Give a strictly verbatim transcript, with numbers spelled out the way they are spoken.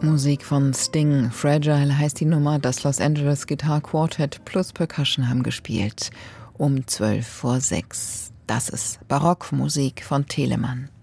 Musik von Sting. Fragile heißt die Nummer. Das Los Angeles Guitar Quartet plus Percussion haben gespielt. Um zwölf vor sechs. Das ist Barockmusik von Telemann.